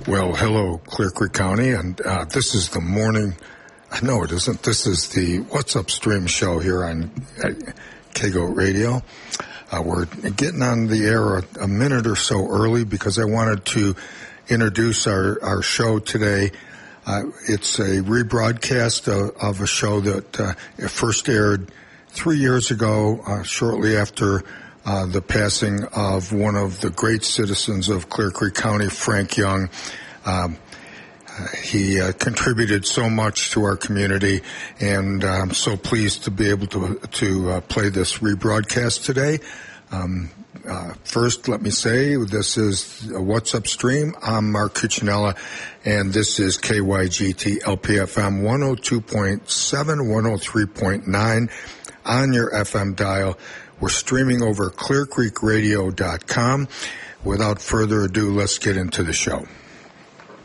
Well, hello, Clear Creek County, and this is the morning. No, it isn't. This is the What's Upstream show here on KGO Radio. We're getting on the air a minute or so early because I wanted to introduce our show today. It's a rebroadcast of a show that it first aired 3 years ago, shortly after the passing of one of the great citizens of Clear Creek County, Frank Young. He contributed so much to our community, and I'm so pleased to be able to play this rebroadcast today. First, let me say this is What's Upstream. I'm Mark Cuccinella, and this is KYGT LPFM 102.7, 103.9 on your FM dial. We're streaming over clearcreekradio.com. Without further ado, let's get into the show.